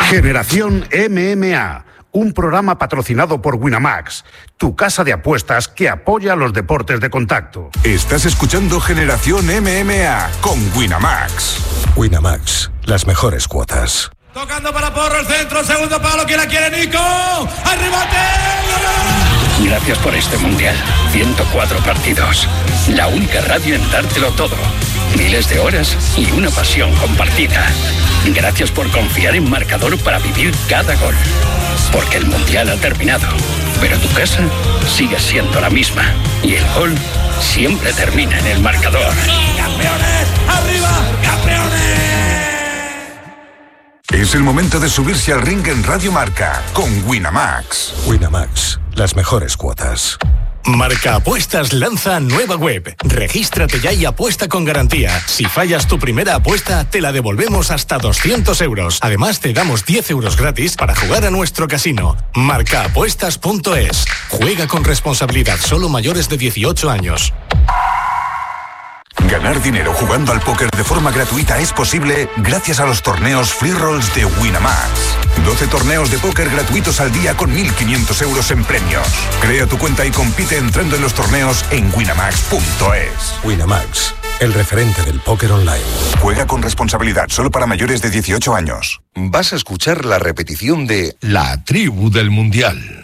Generación MMA, un programa patrocinado por Winamax, tu casa de apuestas que apoya los deportes de contacto. Estás escuchando Generación MMA con Winamax. Winamax, las mejores cuotas. Tocando para Porro, el centro, segundo palo, ¿quién la quiere, Nico? ¡Arribate! Gracias por este mundial. 104 partidos. La única radio en dártelo todo. Miles de horas y una pasión compartida. Gracias por confiar en Marcador para vivir cada gol. Porque el mundial ha terminado, pero tu casa sigue siendo la misma. Y el gol siempre termina en el marcador. ¡Campeones! ¡Arriba! ¡Campeones! Es el momento de subirse al ring en Radio Marca con Winamax. Winamax, las mejores cuotas. Marca Apuestas lanza nueva web. Regístrate ya y apuesta con garantía. Si fallas tu primera apuesta, te la devolvemos hasta 200 euros. Además, te damos 10 euros gratis para jugar a nuestro casino. Marcaapuestas.es. Juega con responsabilidad, solo mayores de 18 años. Ganar dinero jugando al póker de forma gratuita es posible gracias a los torneos Free Rolls de Winamax. 12 torneos de póker gratuitos al día con 1.500 euros en premios. Crea tu cuenta y compite entrando en los torneos en winamax.es. Winamax, el referente del póker online. Juega con responsabilidad, solo para mayores de 18 años. Vas a escuchar la repetición de La Tribu del Mundial.